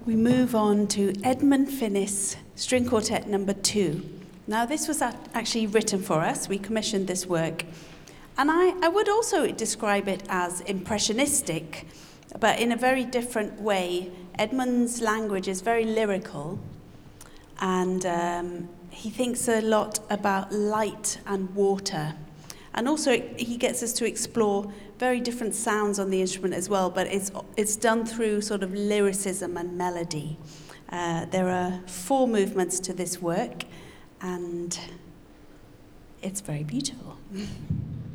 We move on to Edmund Finnis, String Quartet number 2. Now, this was actually written for us. We commissioned this work. And I would also describe it as impressionistic, but in a very different way. Edmund's language is very lyrical, and he thinks a lot about light and water. And also, he gets us to explore very different sounds on the instrument as well, but it's done through sort of lyricism and melody. There are 4 movements to this work, and it's very beautiful.